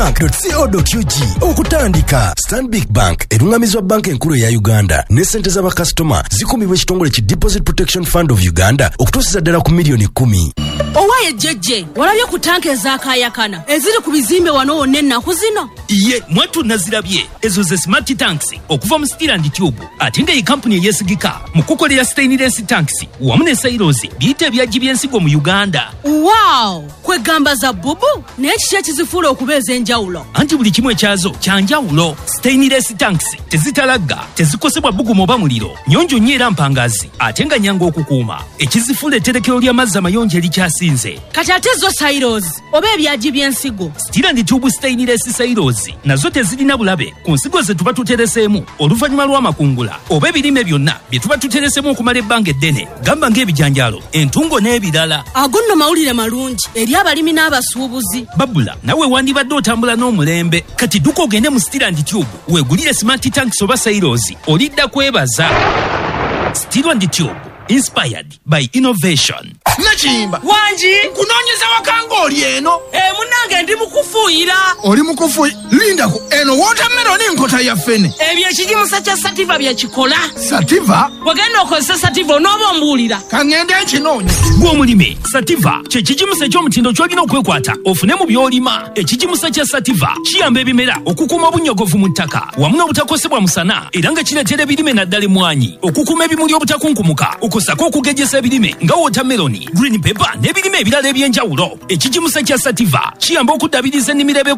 stanbicbank.co.ug okutandika. Stanbic Bank erungamizwa bank enkulu ya Uganda ne sente z'abakasitoma zikumibwa ekitongole ki Deposit Protection Fund of Uganda okutuusiza ddala ku milioni 10. Owaye jeje walabye ku tanke ezakayakana eziri ku bizimbe wano wonna ennaku zino. Iye mwatu nazirabye ezo ze smart tanks okuva mu Steel and Tube ate nga ye company eyesigika mu kukolera stainless tanks wamu ne silos biyite ebyaji by'ensigo mu Uganda. Wow! Kwegamba za bubu n'ekiki ekizifuula okubeeza enjawulo. Anti buli kimu ekyazo kyanjawulo. Stainless tanks tezitalagga, tezikosebwa bbugumu oba muliro, nnyonjo nnyo era mpangazi ate nga nnyangu okukuuma. Ekizifuula etterekero ly'amazzi amayonjo erikyasinze. Kati ate zo silos oba ebyaji by'ensigo. Steel and Tube stainless silos nazo tezirina bulabe ku nsigo ze tuba tutereseemu oluvannyuma lw'amakungula oba ebirime byonna bye tuba tutereseemu okumala ebbanga eddene, gamba ng'ebijanjaalo, entungo n'ebirala. Ago nno mawulire malungi eri abalimi n'abasuubuzi. Babula nawe wandibadde otambula n'omulembe, kati dduka ogende mu Steel and Tube weegulire smart tanks oba silos olidda kwebaza. Steel and Tube, inspired by innovation. Nachimba wanji kunoonyeza wakanga oli eno. Munange ndi mukufuuyira. Oli mukufuuyira? Linda ku eno watermelon nkota ya ffene. Ebyo ekigimusa kya Sativa bye kikola. Sativa? Wagenda okozesa Sativa onooba ombuulira. Kangende ekinoonya. Gw'omulime, Sativa kye kigimusa eky'omutindo ky'olina okwekwata ofune mu by'olima. Ekigimusa kya Sativa kiyamba ebimera okukuuma obunyogovu mu ttaka wamu n'obutakosebwa musana era nga kireetera ebirime naddala emmwanyi, okukuuma ebimuli obutakunkumuka, okusako okugejjesa ebirime nga watermelon, green pepper n'ebirime ebirala eby'enjawulo. Ekigimusa kya Sativa kiyamba okuddabiriza ennimiro